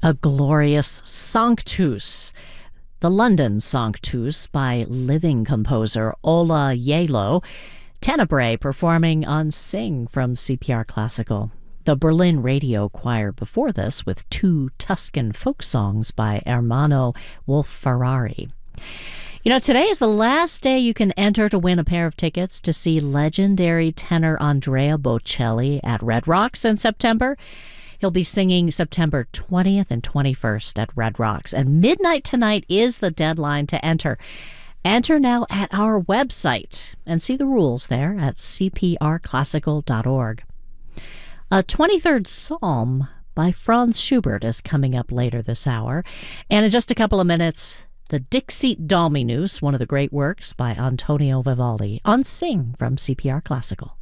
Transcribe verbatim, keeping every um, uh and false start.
A glorious Sanctus, the London Sanctus by living composer Ola Yalo. Tenebrae performing on Sing from C P R Classical. The Berlin Radio Choir before this with two Tuscan folk songs by Ermanno Wolf-Ferrari. You know, today is the last day you can enter to win a pair of tickets to see legendary tenor Andrea Bocelli at Red Rocks in September. He'll be singing September twentieth and twenty-first at Red Rocks, and midnight tonight is the deadline to enter. Enter now at our website and see the rules there at c p r classical dot org. A twenty-third Psalm by Franz Schubert is coming up later this hour. And in just a couple of minutes, the Dixit Dominus, one of the great works by Antonio Vivaldi, on Sing from C P R Classical.